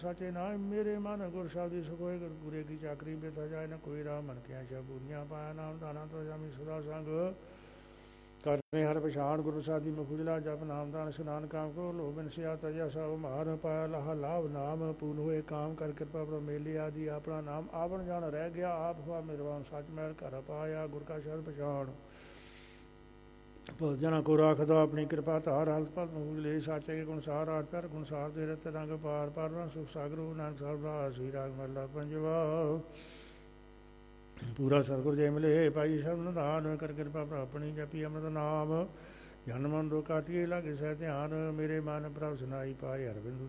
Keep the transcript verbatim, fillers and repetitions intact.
ਸਾਚੇ ਨਾਮ ਮੇਰੇ ਮਨ ਗੁਰ ਸ਼ਬਦੀ ਸੁਖੋਏ ਗੁਰ ਪੂਰੇ ਕੀ ਚਾਕਰੀ ਬੇਥਾ ਜਾਏ ਨਾ ਕੋਈ ਰਾਮ ਮਨ ਕਿਆ ਸ਼ਾ ਪੂਰੀਆਂ ਪਾਇਆ ਨਾਮ ਦਾਨਾ ਤੋ ਜਾਮੀ ਸਦਾ ਸੰਗ ਕਰਨੇ ਹਰ ਪਛਾਣ ਗੁਰੂ ਸਾਦੀ ਮੁਖੁਜਲਾ ਜਪ ਨਾਮ ਦਾਨ ਇਸ਼ਨਾਨ ਕਾਮ ਕਰੋ ਲੋਭ ਬਿਨਸਿਆ ਤਜਾ ਸਭ ਮਾਰ ਪਾਇਆ ਲਾਹ ਲਾਭ ਨਾਮ ਪੂਨ ਹੋਏ ਕਾਮ ਕਰ ਕਿਰਪਾ ਪ੍ਰਭ ਮੇਲੇ ਆਦਿ ਆਪਣਾ ਨਾਮ ਆਵਣ ਜਾਣ ਰਹਿ ਗਿਆ ਆਪ ਹੁਆ ਮਿਹਰਬਾਨ ਸੱਚ ਮਹਿਲ ਘਰ ਪਾਇਆ ਗੁਰ ਕਾ ਸ਼ਬਦ ਪਛਾਣ ਜਨਾਂ ਕੋ ਰਾਖਦਾ ਆਪਣੀ ਕਿਰਪਾ ਧਾਰ ਹਾਲਤ ਪਦ ਮੁਗਲੇ ਸਾਚੇ ਕੇ ਗੁਣਸਾਰ ਆਠ ਪੈਰ ਗੁਣਸਾਰ ਦੇ ਰਤ ਰੰਗ ਪਾਰ ਪਰ ਸੁਖ ਸਾਗਰੂ ਨਾਨਕ ਸਾਹਿਬ ਰਾਸ ਹੀ ਰਾਗ ਮਹਲਾ ਪੰਜਵਾ ਪੂਰਾ ਸਤਿਗੁਰ ਜੈ ਮਿਲੇ ਭਾਈ ਸ਼ਬਦ ਨਿਧਾਨ ਕਰ ਕਿਰਪਾ ਆਪਣੀ ਜਪੀ ਅੰਮ੍ਰਿਤ ਨਾਮ ਜਨ ਮਨ ਦੋ ਕਾਟੀਏ ਲਾਗੇ ਸਹਿ ਧਿਆਨ ਮੇਰੇ ਮਨ ਪ੍ਰਭ ਸੁਨਾਈ ਪਾਏ ਹਰਬਿੰਦੂ